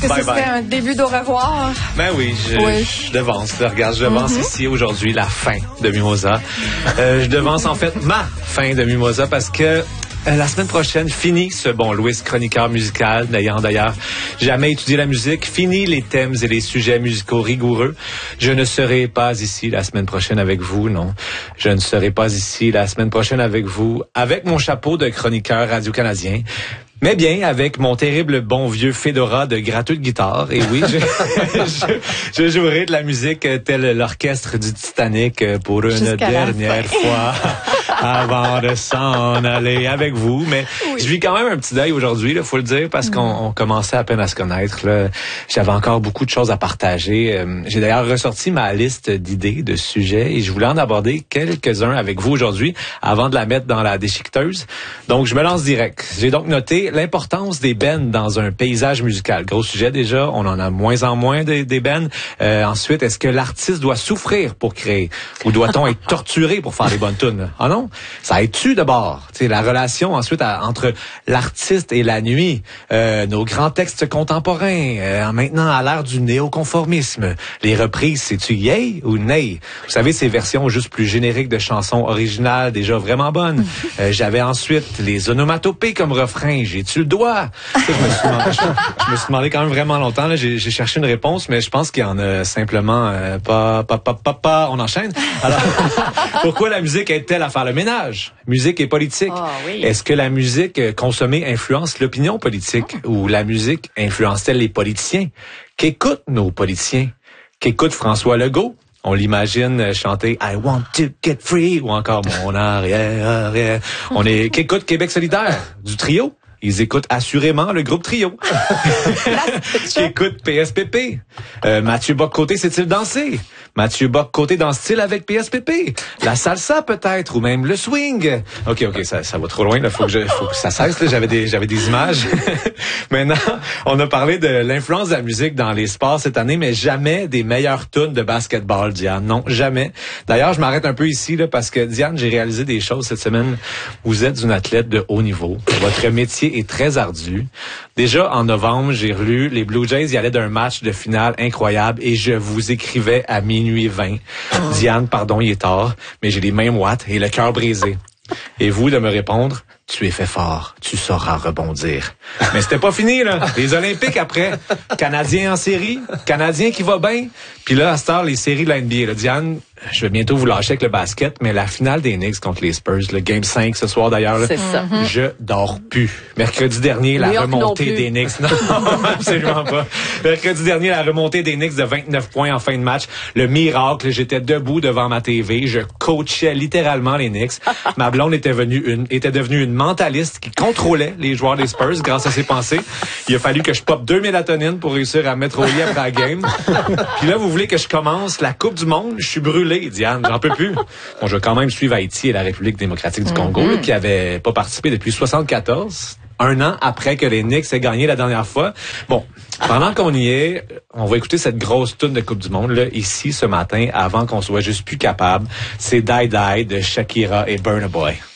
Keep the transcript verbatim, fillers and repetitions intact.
que bye ce serait bye. un début d'au revoir? Ben oui, je, Oui. je devance. Regarde, je devance Mm-hmm. ici aujourd'hui la fin de Mimosa. Euh, je devance en fait ma fin de Mimosa parce que Euh, la semaine prochaine, fini ce bon Louis, chroniqueur musical, n'ayant d'ailleurs jamais étudié la musique. Fini les thèmes et les sujets musicaux rigoureux. Je ne serai pas ici la semaine prochaine avec vous, non. Je ne serai pas ici la semaine prochaine avec vous, avec mon chapeau de chroniqueur radio-canadien. Mais bien, avec mon terrible bon vieux fedora de gratteux de guitare. Et oui, je, je, je jouerai de la musique tel l'orchestre du Titanic pour une Jusqu'à la dernière fin. fois avant de s'en aller avec vous. Mais Oui. je vis quand même un petit deuil aujourd'hui, il faut le dire, parce qu'on on commençait à peine à se connaître. Là. J'avais encore beaucoup de choses à partager. Euh, J'ai d'ailleurs ressorti ma liste d'idées, de sujets, et je voulais en aborder quelques-uns avec vous aujourd'hui avant de la mettre dans la déchiqueteuse. Donc, je me lance direct. J'ai donc noté l'importance des bennes dans un paysage musical. Gros sujet déjà, on en a moins en moins des, des bennes. Euh, ensuite, est-ce que l'artiste doit souffrir pour créer? Ou doit-on être torturé pour faire des bonnes tunes? Ah non? Ça aide-tu d'abord? Tu sais, la relation ensuite à, entre l'artiste et la nuit, euh, nos grands textes contemporains, euh, maintenant à l'ère du néoconformisme. Les reprises, c'est-tu yay ou nay? Vous savez, ces versions juste plus génériques de chansons originales déjà vraiment bonnes. Euh, j'avais ensuite les onomatopées comme refrain. J'ai-tu le doigt? Ça, je, me suis demandé, je, je me suis demandé quand même vraiment longtemps. Là, j'ai, j'ai cherché une réponse, mais je pense qu'il y en a simplement euh, pas, pas, pas, pas, pas. On enchaîne. Alors, pourquoi la musique aide-t-elle à faire le ménage? Musique et politique. Oh, oui. Est-ce que la musique euh, consommée influence l'opinion politique? Ou la musique influence-t-elle les politiciens? Qu'écoutent nos politiciens? Qu'écoute François Legault? On l'imagine chanter I want to get free ou encore mon arrière, arrière. On est, qu'écoute Québec solidaire? Du trio? Ils écoutent assurément le groupe Trio. Qui écoute P S P P. Euh, Mathieu Bock-Côté sait-il danser? Mathieu Bock-Côté danse-t-il avec P S P P? La salsa peut-être, ou même le swing. OK, OK, ça, ça va trop loin. Là. Faut que je, faut que ça cesse. Là. J'avais des, j'avais des images. Maintenant, on a parlé de l'influence de la musique dans les sports cette année, mais jamais des meilleures tunes de basketball, Diane. Non, jamais. D'ailleurs, je m'arrête un peu ici là, parce que, Diane, j'ai réalisé des choses cette semaine. Vous êtes une athlète de haut niveau. Votre métier est très ardu. Déjà, en novembre, j'ai relu les Blue Jays y allaient d'un match de finale incroyable et je vous écrivais à minuit vingt. Oh. Diane, pardon, il est tard, mais j'ai les mains moites et le cœur brisé. Et vous de me répondre, tu es fait fort, tu sauras rebondir. Mais c'était pas fini, là. Les Olympiques après, Canadiens en série, Canadiens qui va bien. Puis là, à cette heure, les séries de la N B A. Là, Diane, je vais bientôt vous lâcher avec le basket, mais la finale des Knicks contre les Spurs, le Game cinq ce soir d'ailleurs, là, c'est ça. Je dors plus. Mercredi dernier, la remontée des Knicks. Non, absolument pas. Mercredi dernier, la remontée des Knicks de vingt-neuf points en fin de match. Le miracle, j'étais debout devant ma T V, je coachais littéralement les Knicks. Ma blonde était venue une, était devenue une mentaliste qui contrôlait les joueurs des Spurs grâce à ses pensées. Il a fallu que je pop deux mélatonines pour réussir à me mettre au lit après la game. Puis là, vous voulez que je commence la Coupe du Monde? Je suis brûlé, Diane. J'en peux plus. Bon, je vais quand même suivre Haïti et la République démocratique du Congo, mm-hmm. là, qui n'avaient pas participé depuis soixante-quatorze. Un an après que les Knicks aient gagné la dernière fois. Bon, pendant qu'on y est, on va écouter cette grosse toune de Coupe du Monde, là, ici, ce matin, avant qu'on soit juste plus capable. C'est Die Die de Shakira et Burna Boy.